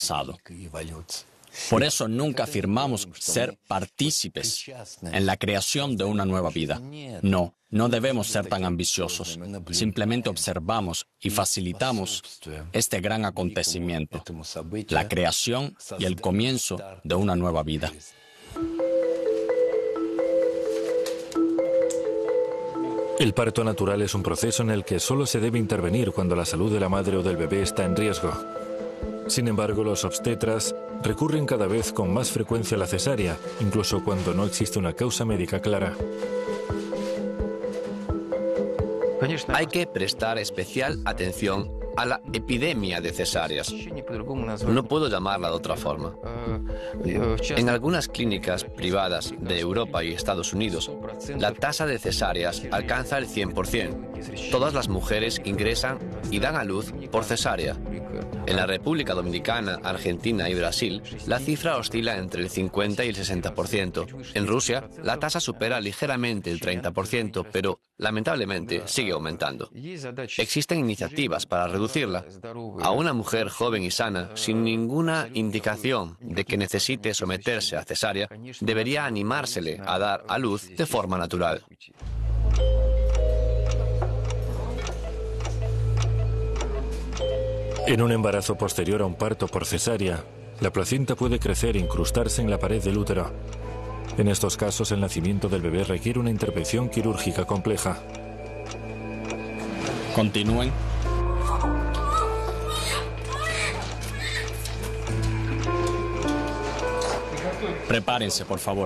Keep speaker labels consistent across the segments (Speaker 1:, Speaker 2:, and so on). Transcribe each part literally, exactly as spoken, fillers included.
Speaker 1: pasado. Por eso nunca afirmamos ser partícipes en la creación de una nueva vida. No, no debemos ser tan ambiciosos. Simplemente observamos y facilitamos este gran acontecimiento, la creación y el comienzo de una nueva vida.
Speaker 2: El parto natural es un proceso en el que solo se debe intervenir cuando la salud de la madre o del bebé está en riesgo. Sin embargo, los obstetras recurren cada vez con más frecuencia a la cesárea, incluso cuando no existe una causa médica clara.
Speaker 3: Hay que prestar especial atención a la epidemia de cesáreas. No puedo llamarla de otra forma. En algunas clínicas privadas de Europa y Estados Unidos, la tasa de cesáreas alcanza el cien por ciento. Todas las mujeres ingresan y dan a luz por cesárea. En la República Dominicana, Argentina y Brasil, la cifra oscila entre el cincuenta y el sesenta por ciento. En Rusia, la tasa supera ligeramente el treinta por ciento, pero lamentablemente sigue aumentando. Existen iniciativas para reducirla. A una mujer joven y sana, sin ninguna indicación de que necesite someterse a cesárea, debería animársele a dar a luz de forma natural.
Speaker 2: En un embarazo posterior a un parto por cesárea, la placenta puede crecer e incrustarse en la pared del útero. En estos casos, el nacimiento del bebé requiere una intervención quirúrgica compleja.
Speaker 1: Continúen. Prepárense, por favor.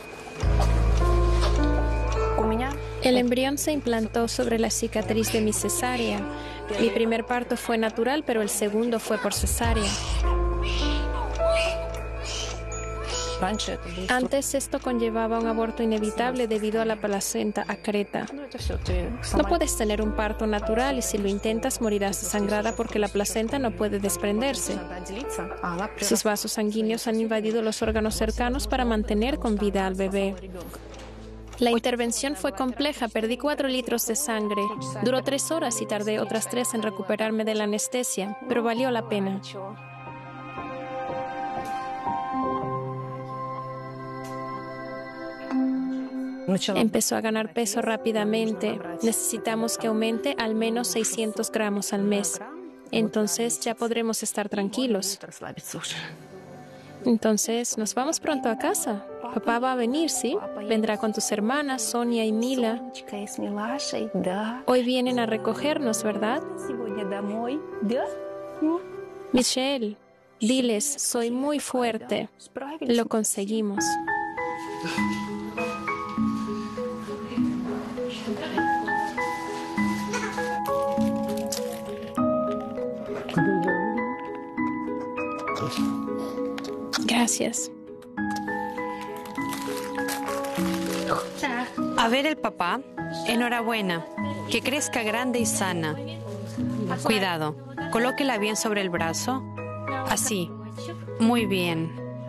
Speaker 4: El embrión se implantó sobre la cicatriz de mi cesárea. Mi primer parto fue natural, pero el segundo fue por cesárea. Antes esto conllevaba un aborto inevitable debido a la placenta acreta. No puedes tener un parto natural y si lo intentas morirás desangrada porque la placenta no puede desprenderse. Sus vasos sanguíneos han invadido los órganos cercanos para mantener con vida al bebé. La intervención fue compleja, perdí cuatro litros de sangre. Duró tres horas y tardé otras tres en recuperarme de la anestesia, pero valió la pena. Empezó a ganar peso rápidamente. Necesitamos que aumente al menos seiscientos gramos al mes. Entonces ya podremos estar tranquilos. Entonces, nos vamos pronto a casa. Papá va a venir, ¿sí? Vendrá con tus hermanas, Sonia y Mila. Hoy vienen a recogernos, ¿verdad? Michelle, diles, soy muy fuerte. Lo conseguimos. Gracias.
Speaker 5: A ver el papá. Enhorabuena. Que crezca grande y sana. Cuidado. Colóquela bien sobre el brazo. Así. Muy bien.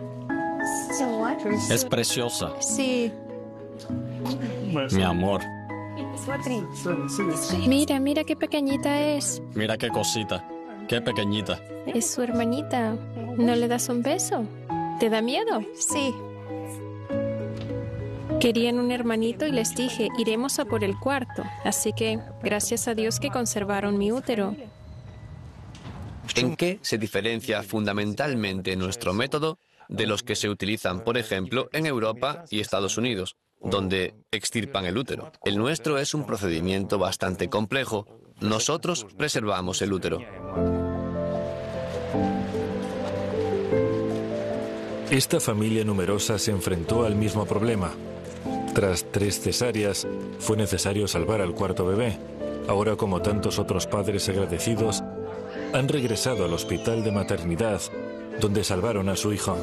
Speaker 1: Es preciosa.
Speaker 4: Sí.
Speaker 1: Mi amor.
Speaker 4: Mira, mira qué pequeñita es.
Speaker 1: Mira qué cosita. Qué pequeñita.
Speaker 4: Es su hermanita. ¿No le das un beso? ¿Te da miedo?
Speaker 5: Sí.
Speaker 4: Querían un hermanito y les dije, iremos a por el cuarto. Así que, gracias a Dios que conservaron mi útero.
Speaker 3: ¿En qué se diferencia fundamentalmente nuestro método de los que se utilizan, por ejemplo, en Europa y Estados Unidos, donde extirpan el útero? El nuestro es un procedimiento bastante complejo. Nosotros preservamos el útero.
Speaker 2: Esta familia numerosa se enfrentó al mismo problema. Tras tres cesáreas, fue necesario salvar al cuarto bebé. Ahora, como tantos otros padres agradecidos, han regresado al hospital de maternidad, donde salvaron a su hijo.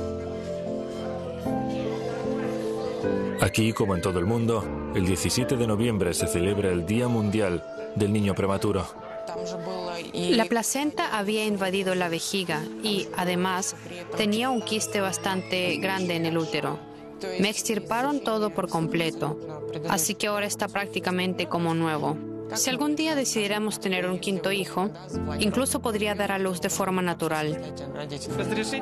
Speaker 2: Aquí, como en todo el mundo, el diecisiete de noviembre se celebra el Día Mundial del Niño Prematuro.
Speaker 5: La placenta había invadido la vejiga y, además, tenía un quiste bastante grande en el útero. Me extirparon todo por completo, así que ahora está prácticamente como nuevo. Si algún día decidiéramos tener un quinto hijo, incluso podría dar a luz de forma natural.